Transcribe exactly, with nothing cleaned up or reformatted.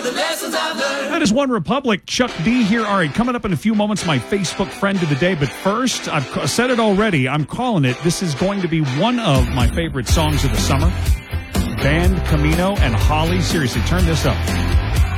the lessons I've learned. That is One Republic. Chuck D here. All right, coming up in a few moments, my Facebook friend of the day. But first, I've said it already. I'm calling it. This is going to be one of my favorite songs of the summer. Band Camino and Holly. Seriously, turn this up.